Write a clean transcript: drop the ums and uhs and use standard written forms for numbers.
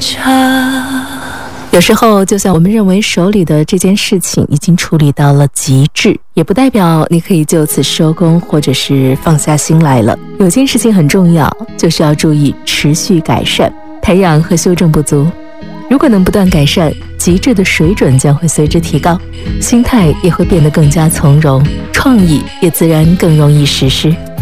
有时候就算我们认为手里的这件事情已经处理到了极致，也不代表你可以就此收工或者是放下心来了。有件事情很重要，就是要注意持续改善、培养和修正不足。如果能不断改善，极致的水准将会随之提高，心态也会变得更加从容，创意也自然更容易实施。